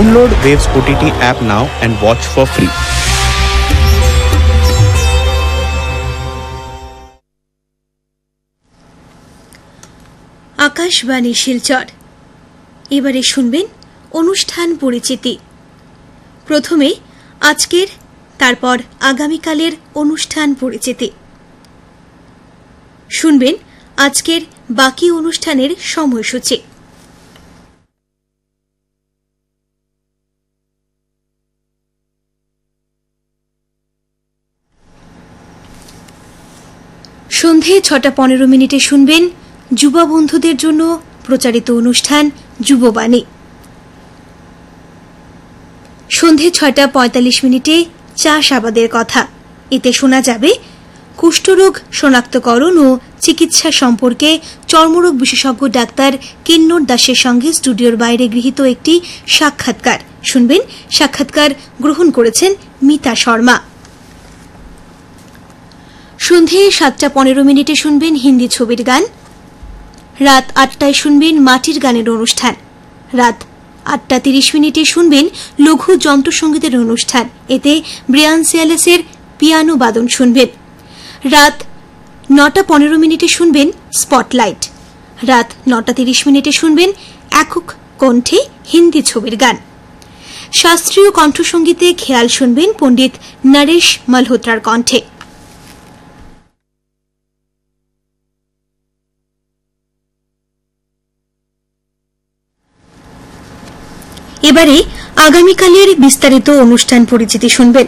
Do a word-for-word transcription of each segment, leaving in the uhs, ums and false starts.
Download Waves O T T app now and watch for free. Akashvani Silchar. এবারে শুনবেন অনুষ্ঠান পরিচিতি। প্রথমে আজকের, তারপর আগামীকালের অনুষ্ঠান পরিচিতি শুনবেন। আজকের বাকি অনুষ্ঠানের সময়সূচি। সন্ধে ছটা পনেরো মিনিটে শুনবেন যুবা বন্ধুদের জন্য প্রচারিত অনুষ্ঠান যুববাণী। সন্ধে ছয়টা পঁয়তাল্লিশ মিনিটে চাষাবাদের কথা। এতে শোনা যাবে কুষ্ঠরোগ শনাক্তকরণ ও চিকিৎসা সম্পর্কে চর্মরোগ বিশেষজ্ঞ ডাক্তার কিন্নর দাসের সঙ্গে স্টুডিওর বাইরে গৃহীত একটি সাক্ষাৎকার শুনবেন। সাক্ষাৎকার গ্রহণ করেছেন মিতা শর্মা। সন্ধে সাতটা পনেরো মিনিটে শুনবেন হিন্দি ছবির গান। রাত আটটায় শুনবেন মাটির গানের অনুষ্ঠান। রাত আটটা তিরিশ মিনিটে শুনবেন লঘু যন্ত্রসঙ্গীতের অনুষ্ঠান। এতে ব্রিয়ান সিয়ালেসের পিয়ানো বাদন শুনবেন। রাত নটা পনেরো মিনিটে শুনবেন স্পটলাইট। রাত নটা তিরিশ মিনিটে শুনবেন একক কণ্ঠে হিন্দি ছবির গান। শাস্ত্রীয় কণ্ঠসঙ্গীতে খেয়াল শুনবেন পণ্ডিত নরেশ মালহোত্রার কণ্ঠে। এবারে আগামীকালের বিস্তারিত অনুষ্ঠান পরিচিতি শুনবেন।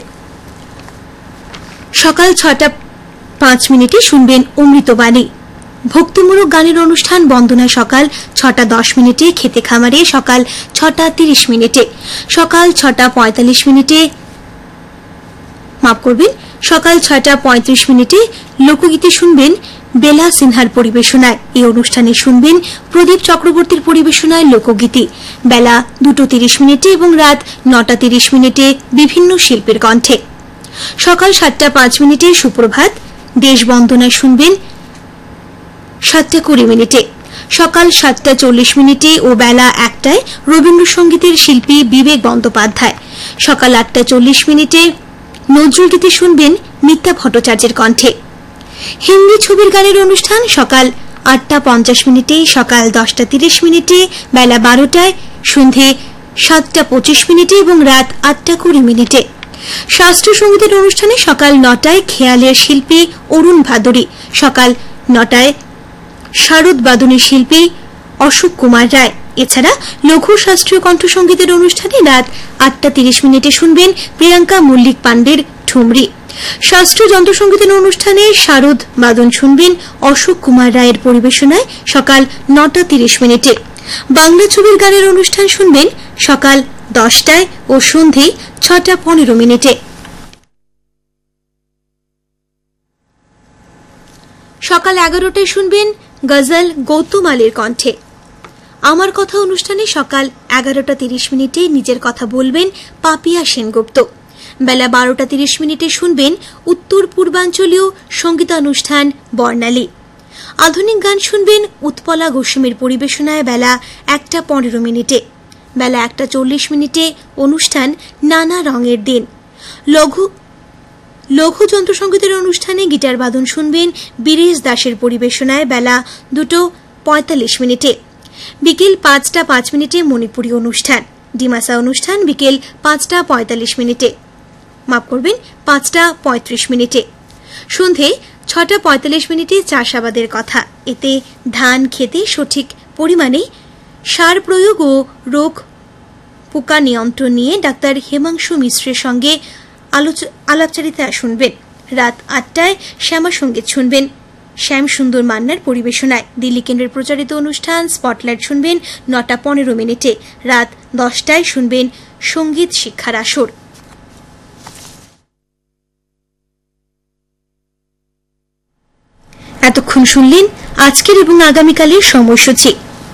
সকাল ছটা পাঁচ মিনিটে শুনবেন অমৃতবাণী। ভক্তিমূলক গানের অনুষ্ঠান বন্দনা সকাল ছটা দশ মিনিটে, খেতে খামারে সকাল ছটা তিরিশ মিনিটে। সকাল ছটা পঁয়তাল্লিশ মিনিটে মাফ করবেন সকাল ছয়টা পঁয়ত্রিশ মিনিটে লোকগীতে শুনবেন বেলা সিনহার পরিবেশনায়। এই অনুষ্ঠানে শুনবেন প্রদীপ চক্রবর্তীর পরিবেশনায় লোকগীতি। বেলা দুটো তিরিশ মিনিটে এবং রাত নটা তিরিশ মিনিটে বিভিন্ন শিল্পীর কণ্ঠে। সকাল সাতটা পাঁচ মিনিটে সুপ্রভাত। দেশ বন্দনায় শুনবেন সাতটা কুড়ি মিনিটে। সকাল সাতটা চল্লিশ মিনিটে ও বেলা একটায় রবীন্দ্রসঙ্গীতের শিল্পী বিবেক বন্দ্যোপাধ্যায়। সকাল আটটা চল্লিশ মিনিটে নজরুল গীতি শুনবেন মিথ্যা ভট্টাচার্যের কণ্ঠে। হিন্দি ছবির গানের অনুষ্ঠান সকাল আটটা পঞ্চাশ মিনিটে, সকাল দশটা তিরিশ মিনিটে, বেলা বারোটায়, সন্ধে সাতটা পঁচিশ মিনিটে এবং রাত আটটা কুড়ি মিনিটে। শাস্ত্রীয় সঙ্গীতের অনুষ্ঠানে সকাল নটায় খেয়ালের শিল্পী অরুণ ভাদুরী। সকাল নটায় শারদ বাদনের শিল্পী অশোক কুমার রায়। এছাড়া লঘু শাস্ত্রীয় কণ্ঠসঙ্গীতের অনুষ্ঠানে রাত আটটা তিরিশ মিনিটে শুনবেন প্রিয়াঙ্কা মল্লিক পান্ডের ঠুমরি। শাস্ত্রীয় যন্ত্রসঙ্গীতের অনুষ্ঠানে শারদ বাদন শুনবেন অশোক কুমার রায়ের পরিবেশনায় সকাল নটা তিরিশ মিনিটে। বাংলা ছবির গানের অনুষ্ঠান শুনবেন সকাল দশটায় ও সন্ধে ছটা পনেরো মিনিটে। সকাল এগারোটায় শুনবেন গজল গৌতম আলীর কণ্ঠে। আমার কথা অনুষ্ঠানে সকাল এগারোটা তিরিশ মিনিটে নিজের কথা বলবেন পাপিয়া সেনগুপ্ত। বেলা বারোটা তিরিশ মিনিটে শুনবেন উত্তর পূর্বাঞ্চলীয় সঙ্গীতানুষ্ঠান বর্ণালী। আধুনিক গান শুনবেন উৎপলা গোস্বামীর পরিবেশনায় বেলা একটা পনেরো মিনিটে। বেলা একটা চল্লিশ মিনিটে অনুষ্ঠান নানা রঙের দিন। লঘু লঘু যন্ত্রসঙ্গীতের অনুষ্ঠানে গিটার বাদন শুনবেন বীরেশ দাসের পরিবেশনায় বেলা দুটো পঁয়তাল্লিশ মিনিটে। বিকেল পাঁচটা পাঁচ মিনিটে মণিপুরী অনুষ্ঠান। ডিমাসা অনুষ্ঠান বিকেল পাঁচটা পঁয়তাল্লিশ মিনিটে মাফ করবেন পাঁচটা পঁয়ত্রিশ মিনিটে। সন্ধে ছটা পঁয়তাল্লিশ মিনিটে চাষাবাদের কথা। এতে ধান খেতে সঠিক পরিমাণে সার প্রয়োগ ও রোগ পোকা নিয়ন্ত্রণ নিয়ে ডাক্তার হেমাংশু মিশ্রের সঙ্গে আলাপচারিতা শুনবেন। রাত আটটায় শ্যামা সঙ্গীত শুনবেন শ্যাম সুন্দর মান্নার পরিবেশনায়। দিল্লি কেন্দ্রের প্রচারিত অনুষ্ঠান স্পটলাইট শুনবেন নটা পনেরো মিনিটে। রাত দশটায় শুনবেন সঙ্গীত শিক্ষার আসর। এতক্ষণ শুনলেন আজকের এবং আগামীকালের সময়সূচি।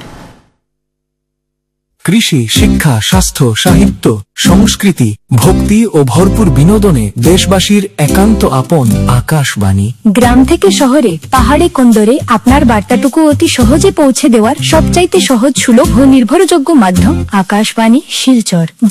কৃষি, শিক্ষা, স্বাস্থ্য, সাহিত্য, সংস্কৃতি, ভক্তি ও ভরপুর বিনোদনে দেশবাসীর একান্ত আপন আকাশবাণী। গ্রাম থেকে শহরে, পাহাড়ে কোন্দরে আপনার বার্তাটুকু অতি সহজে পৌঁছে দেওয়ার সবচাইতে সহজ, সুলভ ও নির্ভরযোগ্য মাধ্যম আকাশবাণী শিলচর।